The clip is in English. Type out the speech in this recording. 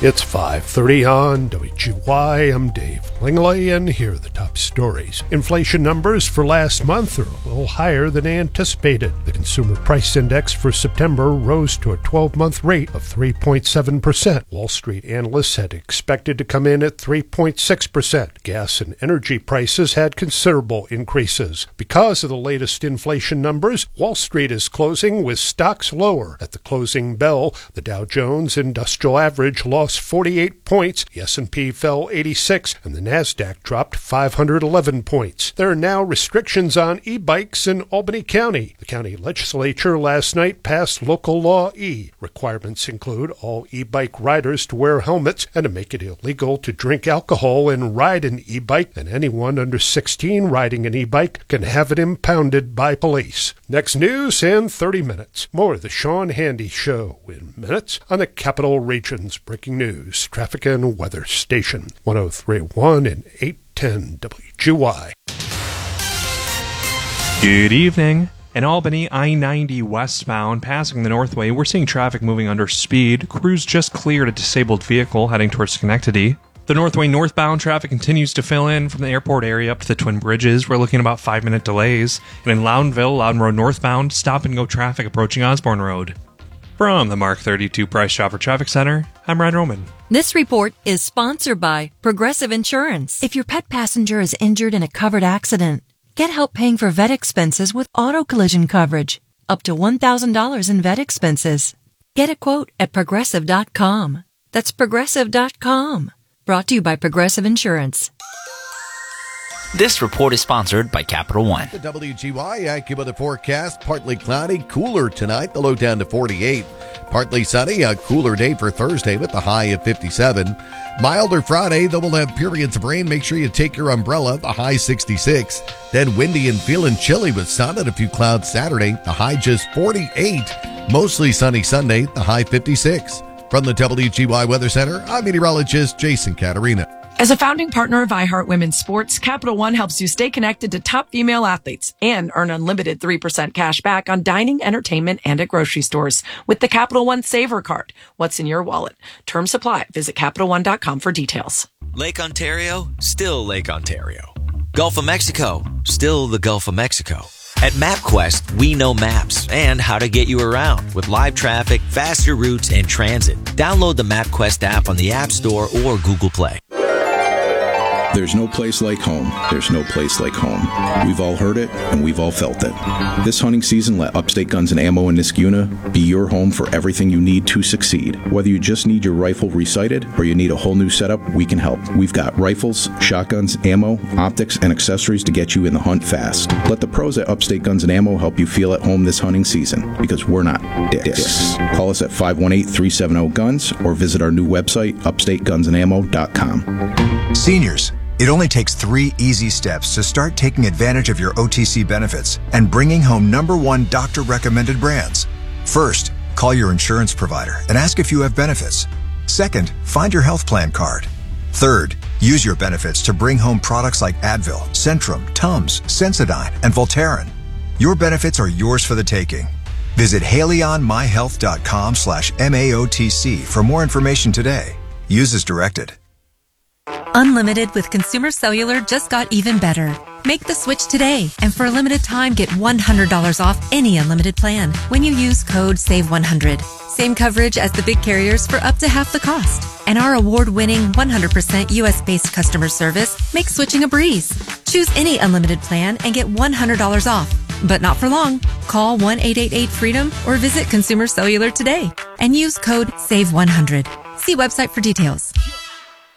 It's 5:30 on WGY. I'm Dave Langley, and here are the top stories. Inflation numbers for last month are a little higher than anticipated. The Consumer Price Index for September rose to a 12-month rate of 3.7%. Wall Street analysts had expected to come in at 3.6%. Gas and energy prices had considerable increases. Because of the latest inflation numbers, Wall Street is closing with stocks lower. At the closing bell, the Dow Jones Industrial Average lost 48 points, the S&P fell 86, and the NASDAQ dropped 511 points. There are now restrictions on e-bikes in Albany County. The county legislature last night passed Local Law E. Requirements include all e-bike riders to wear helmets and to make it illegal to drink alcohol and ride an e-bike, and anyone under 16 riding an e-bike can have it impounded by police. Next news in 30 minutes. More of the Sean Handy Show in minutes on the Capital Region's Breaking News, Traffic and Weather Station, 103.1 and 810 WGY. Good evening. In Albany, I-90 westbound, passing the Northway, we're seeing traffic moving under speed. Crews just cleared a disabled vehicle heading towards Schenectady. The Northway northbound traffic continues to fill in from the airport area up to the Twin Bridges. We're looking at about 5-minute delays. And in Loudonville, Loudon Road northbound, stop-and-go traffic approaching Osborne Road. From the Mark 32 Price Chopper Traffic Center, I'm Ryan Roman. This report is sponsored by Progressive Insurance. If your pet passenger is injured in a covered accident, get help paying for vet expenses with auto collision coverage, up to $1,000 in vet expenses. Get a quote at Progressive.com. That's Progressive.com. Brought to you by Progressive Insurance. This report is sponsored by Capital One. The WGY AccuWeather forecast, partly cloudy, cooler tonight, the low down to 48. Partly sunny, a cooler day for Thursday with the high of 57. Milder Friday, though we'll have periods of rain. Make sure you take your umbrella, the high 66. Then windy and feeling chilly with sun and a few clouds Saturday, the high just 48. Mostly sunny Sunday, the high 56. From the WGY Weather Center, I'm meteorologist Jason Caterina. As a founding partner of iHeart Women's Sports, Capital One helps you stay connected to top female athletes and earn unlimited 3% cash back on dining, entertainment, and at grocery stores with the Capital One Saver Card. What's in your wallet? Terms apply. Visit CapitalOne.com for details. Lake Ontario, still Lake Ontario. Gulf of Mexico, still the Gulf of Mexico. At MapQuest, we know maps and how to get you around with live traffic, faster routes, and transit. Download the MapQuest app on the App Store or Google Play. There's no place like home. There's no place like home. We've all heard it, and we've all felt it. This hunting season, let Upstate Guns and Ammo in Niskuna be your home for everything you need to succeed. Whether you just need your rifle resighted or you need a whole new setup, we can help. We've got rifles, shotguns, ammo, optics, and accessories to get you in the hunt fast. Let the pros at Upstate Guns and Ammo help you feel at home this hunting season, because we're not dicks. Call us at 518-370-GUNS or visit our new website, upstategunsandammo.com. Seniors, it only takes 3 easy steps to start taking advantage of your OTC benefits and bringing home #1 doctor-recommended brands. First, call your insurance provider and ask if you have benefits. Second, find your health plan card. Third, use your benefits to bring home products like Advil, Centrum, Tums, Sensodyne, and Voltaren. Your benefits are yours for the taking. Visit HaleyOnMyHealth.com/MAOTC for more information today. Use as directed. Unlimited with Consumer Cellular just got even better. Make the switch today, and for a limited time, get $100 off any unlimited plan when you use code SAVE100. Same coverage as the big carriers for up to half the cost. And our award-winning 100% US-based customer service makes switching a breeze. Choose any unlimited plan and get $100 off. But not for long. Call 1-888-FREEDOM or visit Consumer Cellular today and use code SAVE100. See website for details.